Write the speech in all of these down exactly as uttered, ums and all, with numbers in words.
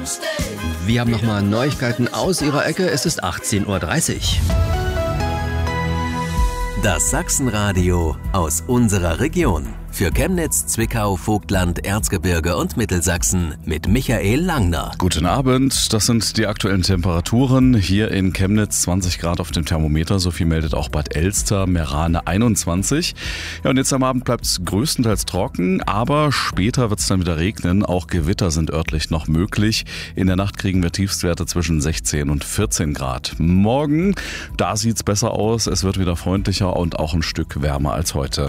Wir haben nochmal Neuigkeiten aus Ihrer Ecke. Es ist achtzehn Uhr dreißig. Das Sachsenradio aus unserer Region. Für Chemnitz, Zwickau, Vogtland, Erzgebirge und Mittelsachsen mit Michael Langner. Guten Abend, das sind die aktuellen Temperaturen. Hier in Chemnitz zwanzig Grad auf dem Thermometer, so viel meldet auch Bad Elster, Meerane einundzwanzig. Ja, und jetzt am Abend bleibt es größtenteils trocken, aber später wird es dann wieder regnen. Auch Gewitter sind örtlich noch möglich. In der Nacht kriegen wir Tiefstwerte zwischen sechzehn und vierzehn Grad. Morgen, da sieht es besser aus, es wird wieder freundlicher und auch ein Stück wärmer als heute.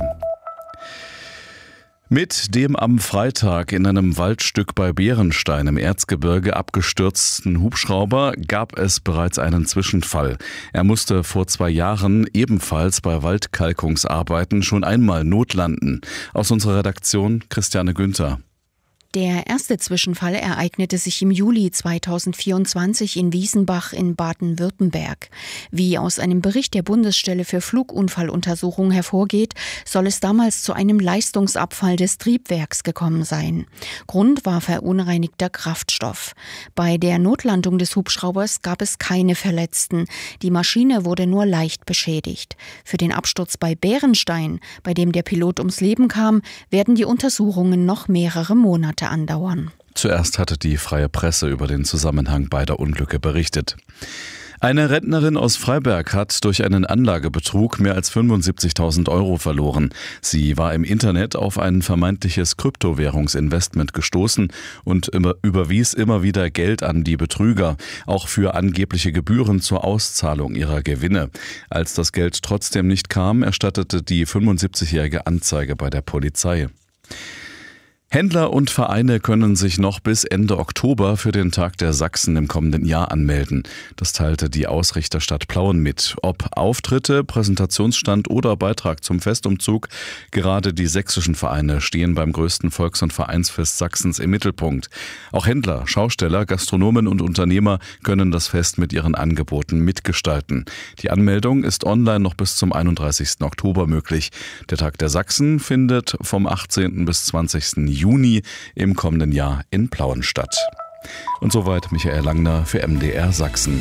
Mit dem am Freitag in einem Waldstück bei Bärenstein im Erzgebirge abgestürzten Hubschrauber gab es bereits einen Zwischenfall. Er musste vor zwei Jahren ebenfalls bei Waldkalkungsarbeiten schon einmal notlanden. Aus unserer Redaktion Christiane Günther. Der erste Zwischenfall ereignete sich im Juli zweitausendvierundzwanzig in Wiesenbach in Baden-Württemberg. Wie aus einem Bericht der Bundesstelle für Flugunfalluntersuchung hervorgeht, soll es damals zu einem Leistungsabfall des Triebwerks gekommen sein. Grund war verunreinigter Kraftstoff. Bei der Notlandung des Hubschraubers gab es keine Verletzten. Die Maschine wurde nur leicht beschädigt. Für den Absturz bei Bärenstein, bei dem der Pilot ums Leben kam, werden die Untersuchungen noch mehrere Monate andauern. Zuerst hatte die Freie Presse über den Zusammenhang beider Unglücke berichtet. Eine Rentnerin aus Freiberg hat durch einen Anlagebetrug mehr als fünfundsiebzigtausend Euro verloren. Sie war im Internet auf ein vermeintliches Kryptowährungsinvestment gestoßen und immer, überwies immer wieder Geld an die Betrüger, auch für angebliche Gebühren zur Auszahlung ihrer Gewinne. Als das Geld trotzdem nicht kam, erstattete die fünfundsiebzigjährige Anzeige bei der Polizei. Händler und Vereine können sich noch bis Ende Oktober für den Tag der Sachsen im kommenden Jahr anmelden. Das teilte die Ausrichterstadt Plauen mit. Ob Auftritte, Präsentationsstand oder Beitrag zum Festumzug, gerade die sächsischen Vereine stehen beim größten Volks- und Vereinsfest Sachsens im Mittelpunkt. Auch Händler, Schausteller, Gastronomen und Unternehmer können das Fest mit ihren Angeboten mitgestalten. Die Anmeldung ist online noch bis zum einunddreißigsten Oktober möglich. Der Tag der Sachsen findet vom achtzehnten bis zwanzigsten Juni im kommenden Jahr in Plauen statt. Und soweit Michael Langner für M D R Sachsen.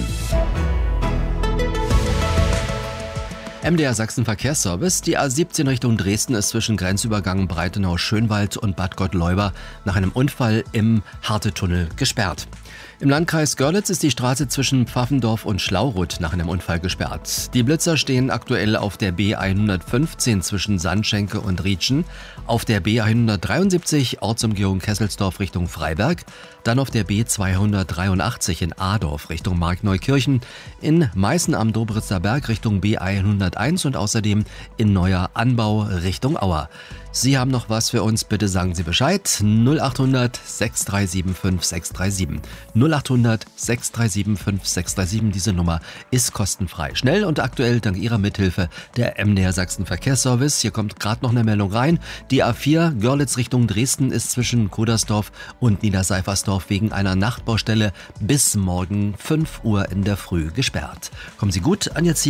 M D R Sachsen Verkehrsservice. Die A siebzehn Richtung Dresden ist zwischen Grenzübergang Breitenau-Schönwald und Bad Gottleuba nach einem Unfall im Hartetunnel gesperrt. Im Landkreis Görlitz ist die Straße zwischen Pfaffendorf und Schlauruth nach einem Unfall gesperrt. Die Blitzer stehen aktuell auf der B hundertfünfzehn zwischen Sandschenke und Rietschen, auf der B hundertdreiundsiebzig Ortsumgehung Kesselsdorf Richtung Freiberg, dann auf der B zweihundertdreiundachtzig in Adorf Richtung Markneukirchen, in Meißen am Dobritzer Berg Richtung B hunderteins und außerdem in Neuer Anbau Richtung Auer. Sie haben noch was für uns, bitte sagen Sie Bescheid. null achthundert sechs drei sieben fünf sechs drei sieben. null achthundert sechs drei sieben fünf sechs drei sieben, diese Nummer ist kostenfrei. Schnell und aktuell dank Ihrer Mithilfe der M D R Sachsen Verkehrsservice. Hier kommt gerade noch eine Meldung rein. Die A vier Görlitz Richtung Dresden ist zwischen Kudersdorf und Niederseifersdorf wegen einer Nachtbaustelle bis morgen fünf Uhr in der Früh gesperrt. Kommen Sie gut an Ihr Ziel.